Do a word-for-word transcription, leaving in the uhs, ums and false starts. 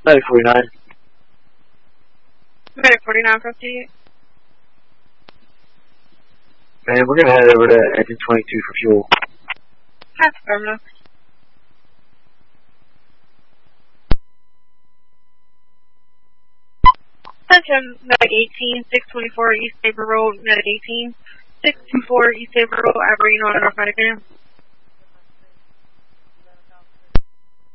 Medic forty-nine. Medic forty-nine fifty-eight. Man, we're gonna head over to engine twenty-two for fuel. That's affirmative. Attention, Medic eighteen, six twenty-four East Sabre Road, Medic eighteen, six twenty-four East Sabre Road, Aberdeen on North Medic.